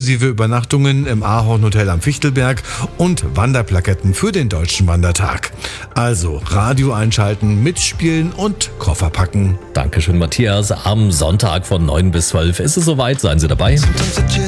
inklusive Übernachtungen im Ahorn Hotel am Fichtelberg und Wanderplaketten für den Deutschen Wandertag. Also Radio einschalten, mitspielen und Koffer packen. Dankeschön, Matthias. Am Sonntag von 9 bis 12 ist es soweit. Seien Sie dabei.